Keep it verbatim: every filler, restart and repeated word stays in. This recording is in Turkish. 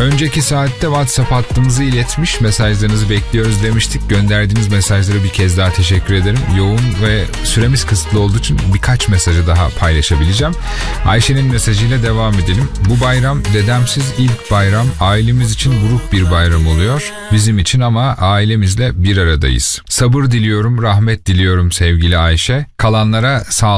Önceki saatte WhatsApp hattımızı iletmiş, mesajlarınızı bekliyoruz demiştik. Gönderdiğiniz mesajlara bir kez daha teşekkür ederim. Yoğun ve süremiz kısıtlı olduğu için birkaç mesajı daha paylaşabileceğim. Ayşe'nin mesajıyla devam edelim. Bu bayram dedemsiz ilk bayram. Ailemiz için buruk bir bayram oluyor. Bizim için ama ailemizle bir aradayız. Sabır diliyorum, rahmet diliyorum sevgili Ayşe. Kalanlara sağlık.